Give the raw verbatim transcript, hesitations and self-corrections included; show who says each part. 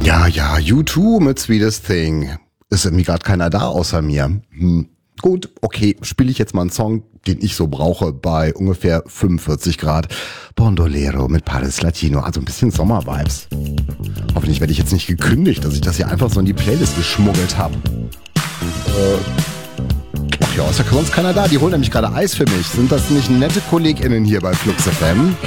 Speaker 1: Ja, ja, U zwei mit Sweetest Thing. Ist irgendwie gerade keiner da außer mir. Hm. Gut, okay, spiele ich jetzt mal einen Song, den ich so brauche, bei ungefähr fünfundvierzig Grad. Bandolero mit Paris Latino, also ein bisschen Sommer-Vibes. Hoffentlich werde ich jetzt nicht gekündigt, dass ich das hier einfach so in die Playlist geschmuggelt habe. Äh, ach ja, außer sonst keiner da. Die holen nämlich gerade Eis für mich. Sind das nicht nette KollegInnen hier bei Flux F M?